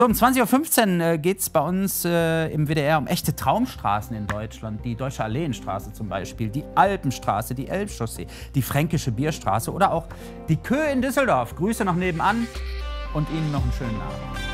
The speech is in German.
So, um 20:15 Uhr geht es bei uns im WDR um echte Traumstraßen in Deutschland. Die Deutsche Alleenstraße zum Beispiel, die Alpenstraße, die Elbchaussee, die Fränkische Bierstraße oder auch die Kö in Düsseldorf. Grüße noch nebenan und Ihnen noch einen schönen Abend.